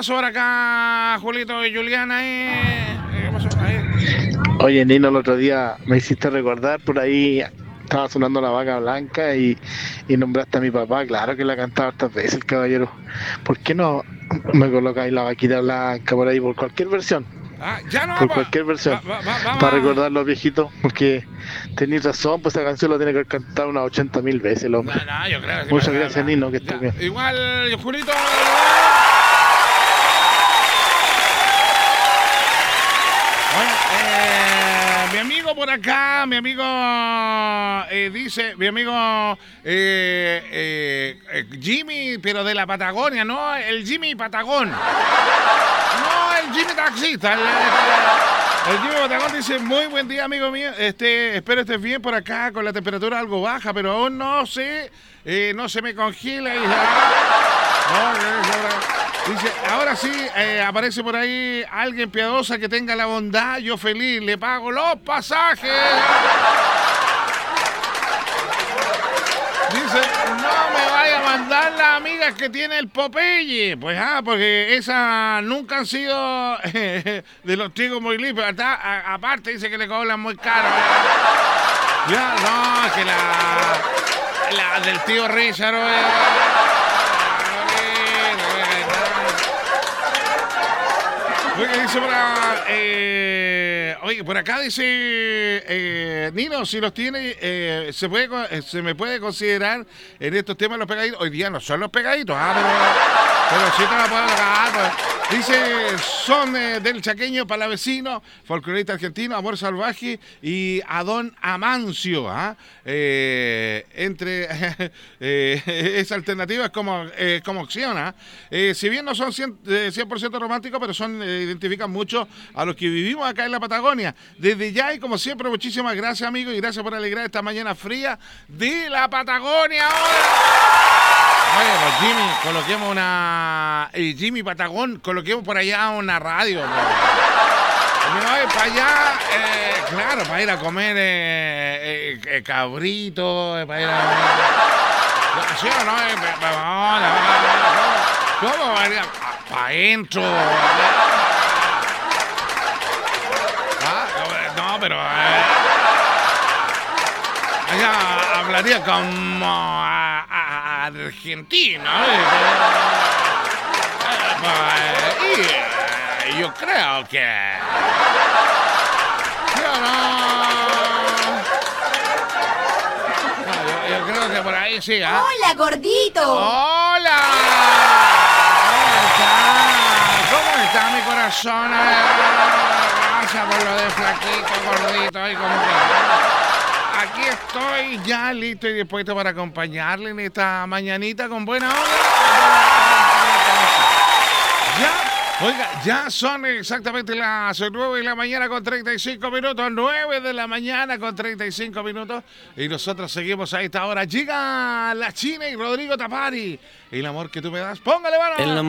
pasó por acá, Julito y Juliana? ¿Qué pasó? Oye, Nino, el otro día me hiciste recordar, por ahí estaba sonando La Vaca Blanca y nombraste a mi papá. Claro que la ha cantado hartas veces el caballero. ¿Por qué no me colocáis La Vaquita Blanca por ahí, por cualquier versión? Ya no, Por cualquier versión, para vamos. recordar los viejitos, porque tenéis razón, pues esa canción la tiene que haber cantado unas 80.000 veces el hombre. No, yo creo que sí, Muchas gracias, Nino, que estés ya, bien. igual, Julito. Bueno, mi amigo por acá, mi amigo dice, mi amigo Jimmy, pero de la Patagonia, no el Jimmy Patagón, no el Jimmy taxista, el Jimmy Patagón dice, muy buen día, amigo mío, espero estés bien por acá, con la temperatura algo baja, pero aún no sé, no se me congela y dice, ahora sí, aparece por ahí alguien piadosa que tenga la bondad, yo feliz, le pago los pasajes. Dice, no me vaya a mandar las amigas que tiene el Popeye. Pues porque esas nunca han sido de los chicos muy limpios. Aparte dice que le cobran muy caro. Ya, no, que la del tío Richard. Oye, dice oye, por acá dice Nino, si los tiene, se me puede considerar en estos temas los pegaditos. Hoy día no son los pegaditos, pero sí te la puedo tocar. Pues. Dice, son del Chaqueño Palavecino, folclorista argentino, Amor Salvaje y Adón Amancio. Entre esa alternativa es como opción. Si bien no son 100% románticos, pero identifican mucho a los que vivimos acá en la Patagonia. Desde ya y como siempre, muchísimas gracias, amigos, y gracias por alegrar esta mañana fría de la Patagonia. Oye, pues Jimmy, coloquemos Jimmy Patagón, coloquemos por allá una radio. Me voy para allá, claro, para ir a comer cabrito, para ir a... ¿Sí o no? ¿Cómo va a ir para adentro? No, pero... allá hablaría como argentino. Yo creo que... Yo creo que por ahí sí, ¡Hola, gordito! ¡Hola! ¿Cómo está mi corazón? Gracias por lo de flaquito, gordito y como que... Aquí estoy ya listo y dispuesto para acompañarle en esta mañanita con buena onda. Ya son exactamente las 9 de la mañana con 35 minutos, 9 de la mañana con 35 minutos, y nosotros seguimos a esta hora. Llega la China y Rodrigo Tapari. El amor que tú me das, póngale mano.